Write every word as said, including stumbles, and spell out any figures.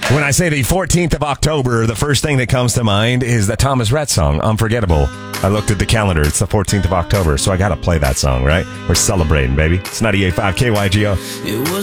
When I say the fourteenth of October, the first thing that comes to mind is the Thomas Rhett song, Unforgettable. I looked at the calendar. It's the fourteenth of October, so I got to play that song, right? We're celebrating, baby. It's ninety-eight point five K Y G O. It was